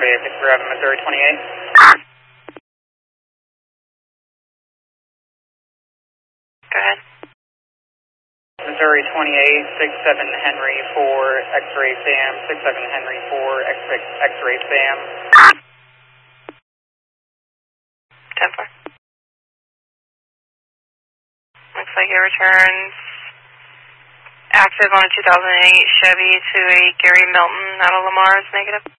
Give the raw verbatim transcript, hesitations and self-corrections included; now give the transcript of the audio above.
X-ray, Victor Missouri twenty-eight. Go ahead. Missouri twenty-eight, six seven Henry four, X-ray Sam, six seven Henry four, X-ray Sam. ten four. Looks like it returns active on a two thousand eight Chevy to a Gary Milton out of Lamar is negative.